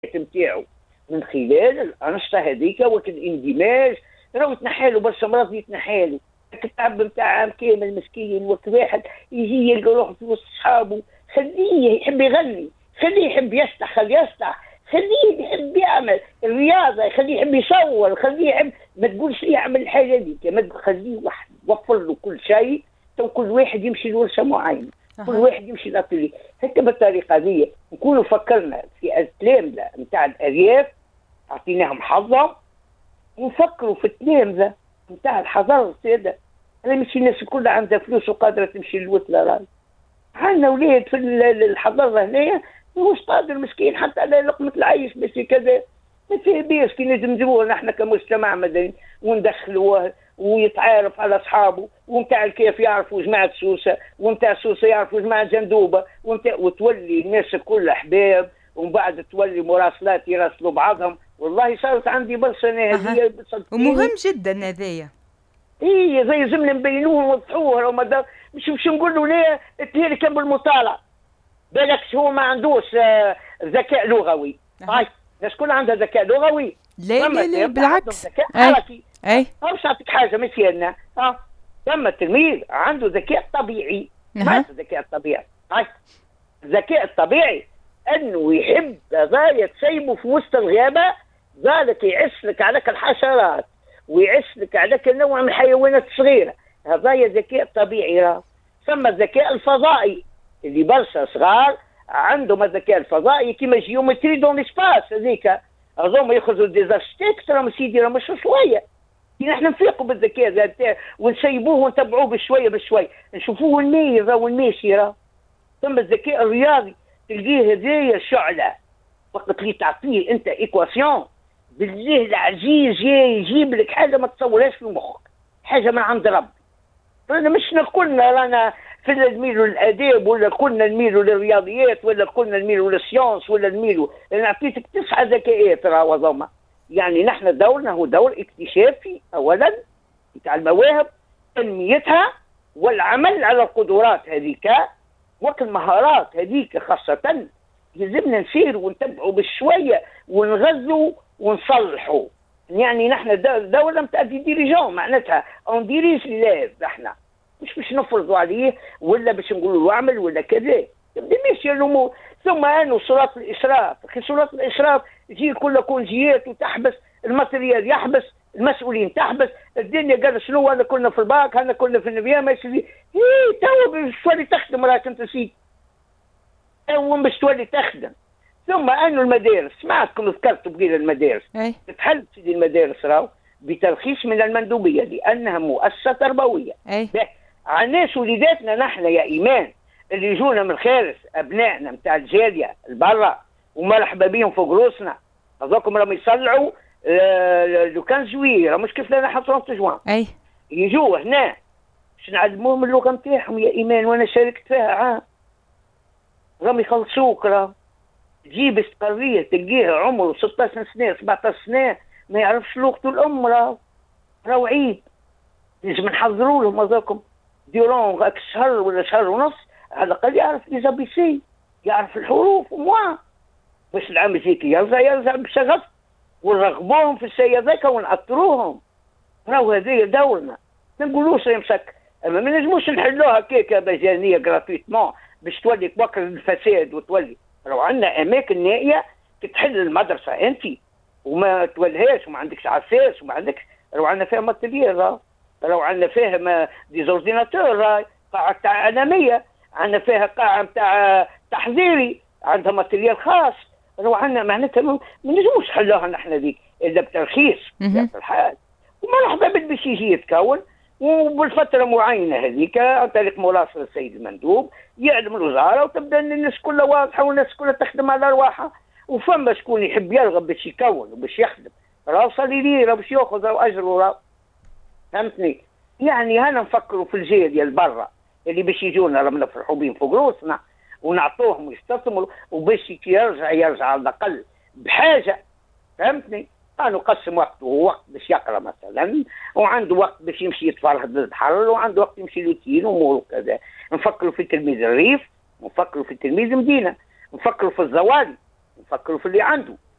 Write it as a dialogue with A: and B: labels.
A: نتاعو من خلال الانشطه هذيك وقت الاندماج. راهو يتنحالوا برشا مرات، يتنحالوا التعب نتاع عام كامل مسكين. وقت واحد يجي يلقى روحه في وسط اصحابه، خليه يحب يغني، خليه يحب يسطح، خليه يسطح، خليه يحب يعمل الرياضه، خليه يحب يصور، خليه يحب. ما تقولش يعمل الحاجه دي، ما خليه واحد وفر له كل شيء. تو كل واحد يمشي لورشه معينه، كل واحد يمشي لاتولي هكا. بالطريقه دي نكونوا فكرنا في التلامذه نتاع الارياف، اعطيناهم حظهم، ونفكروا في التلامذه نتاع الحضاره الساده. انا مش الناس كلها عندها فلوس وقادره تمشي للوتله. راي عندنا اولاد في الحضاره هنايا مش قادر مسكين حتى على لقمه العيش، بس كذا ما فيه بيس. كي ندمجوه نحن كمجتمع مدني وندخلوه ويتعارف على اصحابه، ونتاع الكيف يعرفوا جماعه سوسه، ونتاع سوسه يعرفوا جماعه جندوبه، وتولي الناس كل احباب، ومن بعد تولي مراسلات يراسلوا بعضهم. والله صارت عندي برشا انا هذه
B: ومهم جدا هذايا.
A: ايه زي زمن نبينوه ونوضحوه. مش نقول له ليه التهيري كان بالمطالعه، بالك هو ما عندوش ذكاء لغوي. هاي الناس كلها عندها ذكاء لغوي.
B: لا لا لا بالعكس.
A: ذكاء حركي.
B: اي
A: مش نعطيك حاجه مثالنا. لما التلميذ عنده ذكاء طبيعي. ما الذكاء الطبيعي؟ هاي الذكاء الطبيعي انه يحب قضايا تسيبه في وسط الغابه، ذلك يعس لك عليك الحشرات ويعس لك عليك النوع من الحيوانات الصغيره. هذا ذكاء طبيعي. ثم الذكاء الفضائي اللي برشا صغار عندهم الذكاء الفضائي كيما جيومتري دون ليسباس. هذيك هذوما يخرجوا ديزارشتيكس راهم سيدي راهم مش شويه. نحن نفيقوا بالذكاء ذا ونسيبوه ونتبعوه بشويه بشويه، نشوفوه الميز او الماشي. ثم الذكاء الرياضي تلقيه هذايا شعله، وقت اللي تعطيه انت ايكواسيون بالله العزيز يجيب لك حاجه ما تصورهاش في مخك، حاجه من عند ربي. انا مش كلنا رانا في نميلوا للاداب، ولا كنا نميلوا للرياضيات، ولا كنا نميلوا للسيونس، ولا نميلوا. انا اعطيتك 9 ذكاءات راهو هذوما. يعني نحن دورنا هو دور اكتشافي اولا بتاع المواهب، تنميتها والعمل على القدرات هذيك والمهارات هذيك خاصه. لازمنا نسير ونتبعوا بشويه ونغذوا ونصلحوا. يعني نحن دولة نتاع دي ديريجون، معناتها اون ديريج ليف. احنا مش باش نفرضوا عليه ولا باش نقولوا له اعمل ولا كذا. ماشي الامور. ثم انه صورات الاشراف، اخي صورات الاشراف تجي كل كونجيات وتحبس الماتريال، يحبس المسؤولين، تحبس الدنيا. قال شنو هذا كنا في الباك، هذا كنا في النبيان، ماشي هي تو باش تولي تخدم. راك انت سيدي تو باش تولي تخدم. ثم انه المدارس، سمعتكم ذكرتوا بقيل المدارس تتحل سيدي. المدارس راهو بترخيص من المندوبيه لانها مؤسسه تربويه. عناش وليداتنا نحن يا ايمان اللي يجونا من الخارج، ابنائنا نتاع الجاليه البرا ومرحبا بهم فوق روسنا، هذوكم راهم يصلعوا لو كان جوي، مش كيف لنا حصلت جوان. يجوا هنا باش نعلموهم اللغه نتاعهم يا ايمان، وانا شاركت فيها عام. راهم يخلصوك. تجيب استقراريه تلقيه عمره 16 سنه 17 سنه ما يعرفش لغته الام. راهو عيب. لازم نحضروا لهم هذاكم ديرون غاك شهر ولا شهر ونص على الاقل يعرف اذا بي سي، يعرف الحروف وموا باش العام يجيك يرجع بشغف، ونرغبوهم في الشيء هذاك ونعطروهم. راهو هذه دورنا. ما نقولوش يمسك، اما ما نجموش نحلوها كيكه مجانيه جراتويتمون باش تولي توكل الفساد وتولي. راهو عندنا اماكن نائيه تتحل المدرسه انت وما تولهاش وما عندكش عساس وما عندكش. راهو عندنا فيها ماتريال، راهو عندنا فيها ديزورديناتور، قاعه تاع علاميه، عندنا فيها قاعه تاع تحذيري، عندها ماتريال خاص. راهو عندنا معناتها ما نجموش نحلوها نحن ذيك الا بترخيص في الحال. ومرحبا باش يجي يتكون وبالفتره معينه هذيك عن طريق مراسله السيد المندوب يعلم الوزاره، وتبدا الناس كلها واضحه والناس كلها تخدم على ارواحها. وفما شكون يحب يرغب باش يكون وباش يخدم، راه صلي لي راه باش ياخذ اجره. راه فهمتني؟ يعني هنا نفكروا في الجيل ديال برا اللي باش يجونا راهم نفرحوا بهم فوق روسنا ونعطوهم ويستثمروا، وباش يرجع على الاقل بحاجه. فهمتني؟ أنا نقسم وقته، وقت باش يقرا مثلا، وعنده وقت باش يمشي يتفرهد للبحر، وعنده وقت يمشي لوتين وامور وكذا. نفكروا في تلميذ الريف، نفكروا في تلميذ المدينه، نفكروا في الزوالي، نفكروا في اللي عنده